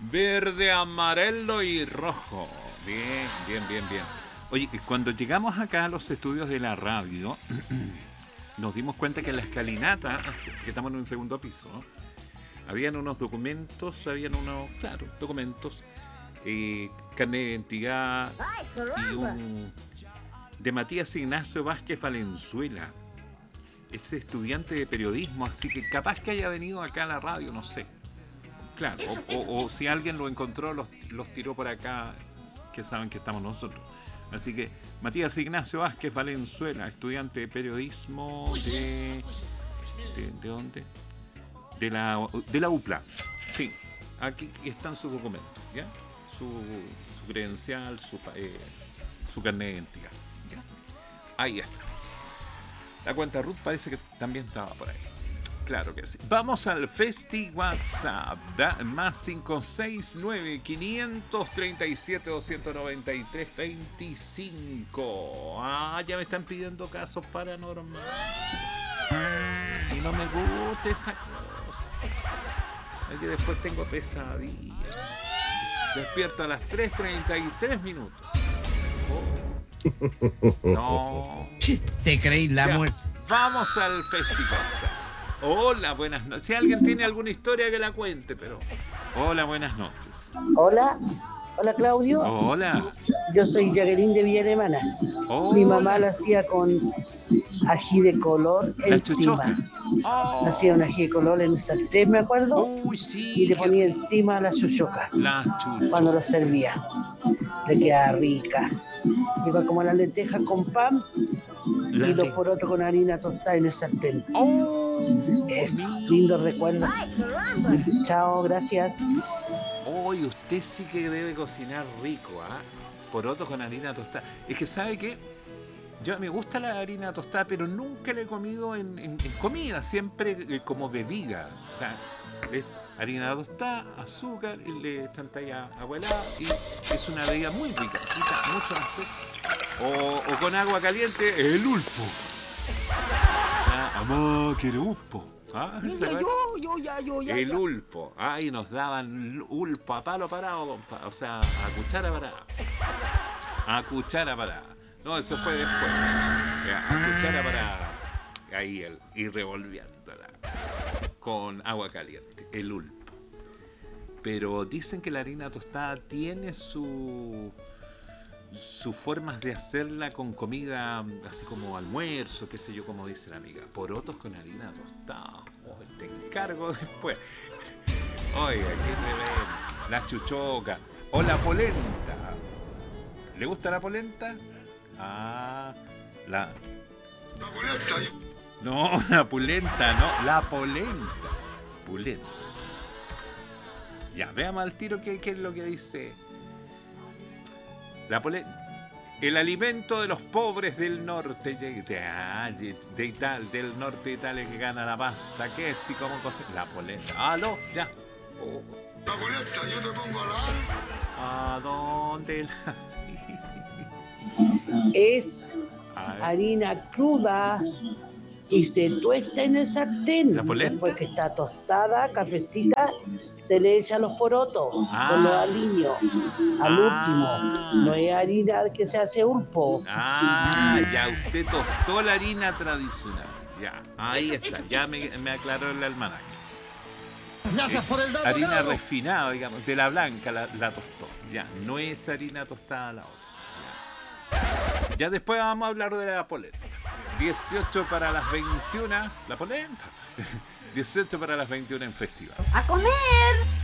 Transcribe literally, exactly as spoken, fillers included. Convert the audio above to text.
Verde, amarelo y rojo. Bien, bien, bien, bien. Oye, cuando llegamos acá a los estudios de la radio, nos dimos cuenta que en la escalinata, que estamos en un segundo piso, habían unos documentos, habían unos, claro, documentos, eh, carnet de identidad y un de Matías Ignacio Vázquez Valenzuela. Ese estudiante de periodismo, así que capaz que haya venido acá a la radio, no sé. Claro, o, o, o si alguien lo encontró, los, los tiró por acá, que saben que estamos nosotros. Así que Matías Ignacio Vázquez Valenzuela, estudiante de periodismo de... ¿De, de dónde? De la, de la U P L A. Sí, aquí están sus documentos, ¿ya? Su, su credencial, su, eh, su carnet de identidad. ¿Ya? Ahí está. La cuenta Ruth parece que también estaba por ahí. Claro que sí. Vamos al Festi WhatsApp. Da, más cinco seis nueve, cinco tres siete, dos nueve tres, veinticinco. Ah, ya me están pidiendo casos paranormales. Y no me gusta esa cosa. Es que después tengo pesadillas. Despierto a las tres treinta y tres minutos. Oh. No. Te creí la Ya, muerte. vamos al festival. Hola, buenas noches. Si alguien tiene alguna historia que la cuente, pero... Hola, buenas noches. Hola, hola Claudio. Hola. Yo soy Jacqueline de Villa Alemana. Hola. Mi mamá la hacía con ají de color La encima. chuchoca. Oh. Le hacía un ají de color en el sartén, me acuerdo. Uy, sí. Y le ponía encima la chuchoca La chuchoca. cuando lo servía. Le quedaba rica. Iba como la lenteja con pan La y los le- porotos con harina tostada en el sartén. Oh, Eso, mira. lindo recuerdo. Chao, gracias. Hoy usted sí que debe cocinar rico, ¿ah? Porotos con harina tostada. Es que, ¿sabe qué? Yo me gusta la harina tostada, pero nunca la he comido en, en, en comida, siempre eh, como bebida. O sea, es harina tostada, azúcar, y le echan talla abuela y es una bebida muy rica, rica, mucho más seca. O, o con agua caliente, el ulpo. Ah, amor, quiere ulpo. ¿Ah? ¿Se acuerda? yo, ya, yo, El ulpo. Ay, nos daban ulpo a palo parado, compa. O sea, a cuchara parada. A cuchara parada. No, eso fue después. Ya, a cuchara parada. Ahí, el, y revolviéndola. Con agua caliente. El ulpo. Pero dicen que la harina tostada tiene su... sus formas de hacerla con comida así como almuerzo, qué sé yo, como dice la amiga. Porotos con harina tostada. Oh, te encargo después. Oiga, qué tremendo. La chuchoca. O la polenta. ¿Le gusta la polenta? Ah, la... La polenta. No, la pulenta, no. La polenta. Pulenta. Ya, veamos al tiro qué, qué es lo que dice... La pole... El alimento de los pobres del norte de, de, de Italia, del norte de Italia que gana la pasta. ¿Qué es? ¿Y cómo cosa? La polenta. Ah, no, ya. Oh. La polenta, yo te pongo a la... ¿A dónde la... Es Ay, harina cruda y se tuesta en el sartén. ¿La polenta? Después que está tostada, cafecita, se le echa los porotos Ah. con los aliños al Ah. último. No es harina que se hace ulpo. ah, ya, usted tostó la harina tradicional. Ya, ahí está. Ya me, me aclaró el almanaque. Gracias por el dato. Harina Carlos. refinada, digamos, de la blanca la, la tostó. Ya, no es harina tostada la otra. Ya. Ya después vamos a hablar de la polenta. dieciocho para las veintiuna. La polenta. dieciocho para las veintiuna en festival. ¡A comer!